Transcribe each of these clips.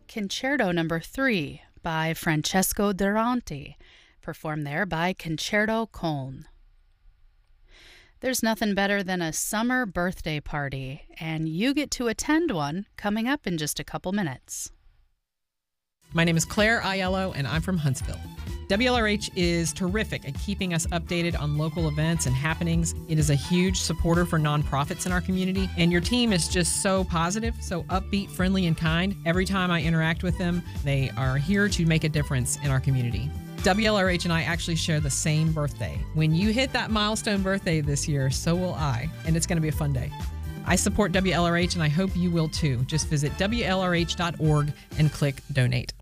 Concerto No. 3 by Francesco Durante, performed there by Concerto Köln. There's nothing better than a summer birthday party, and you get to attend one coming up in just a couple minutes. My name is Claire Aiello, and I'm from Huntsville. WLRH is terrific at keeping us updated on local events and happenings. It is a huge supporter for nonprofits in our community, and your team is just so positive, so upbeat, friendly, and kind. Every time I interact with them, they are here to make a difference in our community. WLRH and I actually share the same birthday. When you hit that milestone birthday this year, so will I, and it's going to be a fun day. I support WLRH, and I hope you will too. Just visit WLRH.org and click Donate.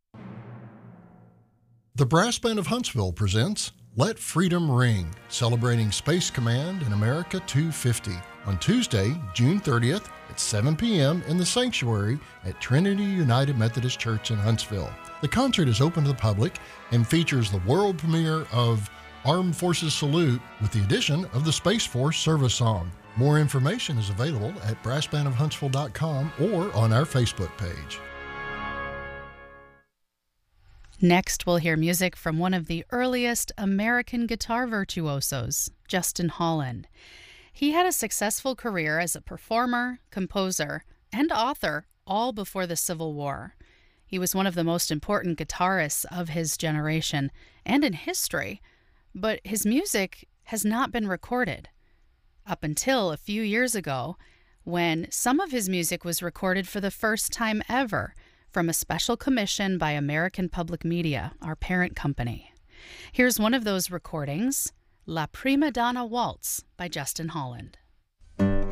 The Brass Band of Huntsville presents Let Freedom Ring, celebrating Space Command in America 250 on Tuesday, June 30th at 7 p.m. in the Sanctuary at Trinity United Methodist Church in Huntsville. The concert is open to the public and features the world premiere of Armed Forces Salute with the addition of the Space Force Service Song. More information is available at brassbandofhuntsville.com or on our Facebook page. Next, we'll hear music from one of the earliest American guitar virtuosos, Justin Holland. He had a successful career as a performer, composer, and author, all before the Civil War. He was one of the most important guitarists of his generation and in history, but his music has not been recorded. Up until a few years ago, when some of his music was recorded for the first time ever, from a special commission by American Public Media, our parent company. Here's one of those recordings, La Prima Donna Waltz by Justin Holland.